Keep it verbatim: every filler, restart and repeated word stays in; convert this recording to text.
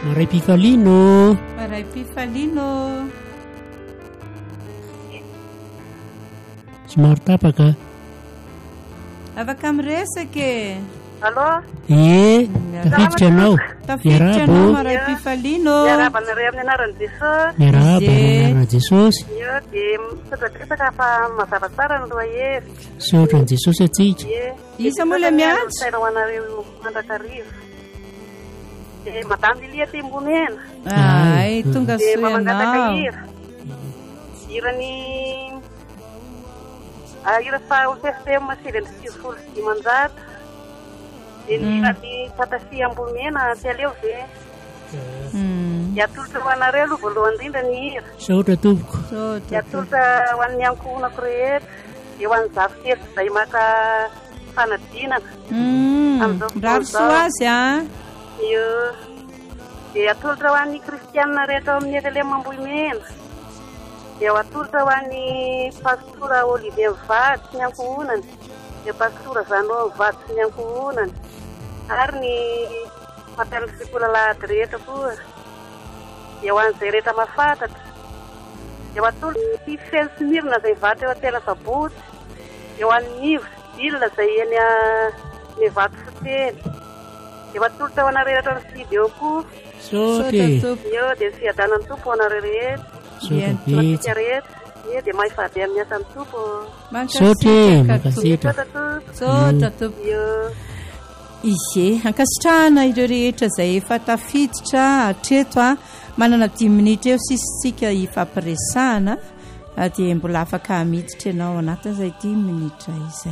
Maray Pifalino. Maray Pifalino. Somary tapaka. Afaka miresaka e. Allo? Ie, tafiditra ianao. Tafiditra ianao Maray Pifalino. Miarahaba nareo amin'ny anaran'i Jesosy. Miarahaba amin'ny anaran'i Jesosy. Io dia misaotratsaka fa mazava tsara ny loahevitra. Saotran'i Jesosy atsika. Isa moa ilay miantso. Saina ho anareo mandrakariva. Dia madamy Lilia Tembonena. Ay, tonga Dia soa mamangataka ianao. hira. Hirany hira fa ho festema sivy amby sivifolo sy dimanjato. Dia ny hirany Fatafia Ambomena tsy aleo ve. Dia atolotra ho anareo aloha voalohany indrindra ny hira. Saotra tompoko. Dia atolotra ho an'ny ankohonako rehetra. Dia ho an'ny zafikely izay maka fanadinana. Rarosoa azy a. Io. Dia atolotra ho an'ny kristianina rehetra ao amin'ny Ekalema Ambohimena. Dia atolotra ho an'ny pastora Olivier Mivady sy ny ankohonany. Dia pastora Zano Mivady sy ny ankohonany. Ary ny mampianatra sekoly alahady rehetra koa. Dia ho an'izay rehetra mahafantatra. Dia atolotra ny Fely Simirina izay mivady eo Antela Sabotsy. Dia ho an'ny Ivo Sidila izay eny Mivady Foteny. Dia atolotra ho anareo rehetra ny Sidy eo koa. Saotra. Io dia fiadanan'ny tompo ho anareo rehetra. Saotra betsaka. Rehetra. Ie dia mahifady amin'ny asan'ny tompo. Saotra, mankasitraka. Saotra tompo. Io. Izy ankasitrahana ireo rehetra izay efa tafiditra hatreto a, manana dimy minitra eo sisitsika ifampiresahana dia mbola afaka miditra ianao anatin'izay dimy minitra izay.